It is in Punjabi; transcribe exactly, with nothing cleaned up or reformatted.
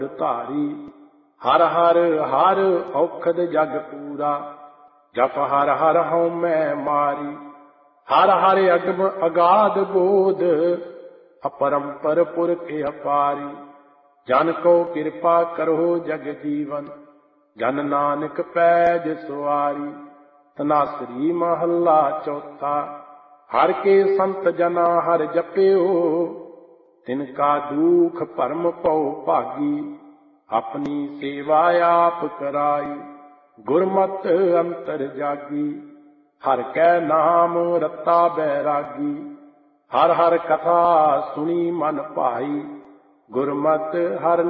ਧਾਰੀ। ਹਰ ਹਰ ਹਰ ਔਖਦ ਜਗ ਪੂਰਾ, ਜਪ ਹਰ ਹਰ ਹਉ ਮੈਂ ਮਾਰੀ। ਹਰ ਹਰ ਅਗਮ ਅਗਾਧ ਬੋਧ, ਅਪਰੰਪਰ ਪੁਰਖ ਅਪਾਰੀ। ਜਨ ਕੋ ਕਿਰਪਾ ਕਰੋ ਜਗ ਜੀਵਨ, ਜਨ ਨਾਨਕ ਪੈਜ ਸੁਆਰੀ। ਧਨਾਸਰੀ ਮਹੱਲਾ ਚੌਥਾ। ਹਰ ਕੇ ਸੰਤ ਜਨਾ ਹਰ ਜਪਿਓ, ਤਿਨ ਕਾ ਦੁਖ ਭਰਮ ਭਉ ਭਾਗੀ। ਆਪਣੀ ਸੇਵਾ ਆਪ ਕਰਾਈ, ਗੁਰਮਤਿ ਅੰਤਰ ਜਾਗੀ। ਹਰ ਕੈ ਨਾਮ ਰਤਾ ਬੈਰਾਗੀ, ਹਰ ਹਰ ਕਥਾ ਸੁਣੀ ਮਨ ਭਾਈ। ਗੁਰਮਤਿ ਹਰ